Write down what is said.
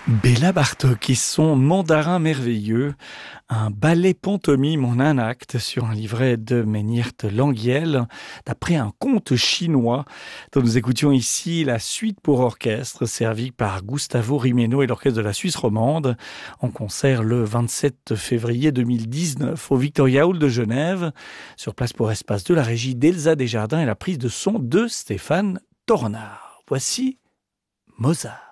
Béla Bartók et son Mandarin merveilleux, un ballet pantomime en un acte sur un livret de Meiniert Languiel, d'après un conte chinois dont nous écoutions ici la suite pour orchestre, servie par Gustavo Rimeno et l'orchestre de la Suisse romande, en concert le 27 février 2019 au Victoria Hall de Genève, sur place pour espace de la régie d'Elsa Desjardins et la prise de son de Stéphane Tornard. Voici Mozart.